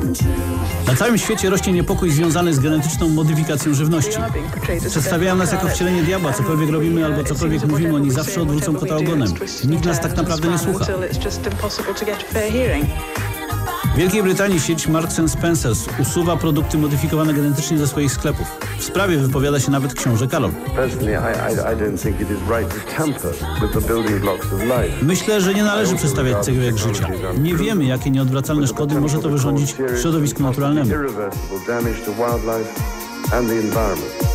Na całym świecie rośnie niepokój związany z genetyczną modyfikacją żywności. Przedstawiają nas jako wcielenie diabła. Cokolwiek robimy albo cokolwiek mówimy, oni zawsze odwrócą kota ogonem. Nikt nas tak naprawdę nie słucha. W Wielkiej Brytanii sieć Marks & Spencer usuwa produkty modyfikowane genetycznie ze swoich sklepów. W sprawie wypowiada się nawet książę Karol. Myślę, że nie należy przedstawiać cegiełek życia. Nie wiemy, jakie nieodwracalne szkody może to wyrządzić środowisku naturalnemu.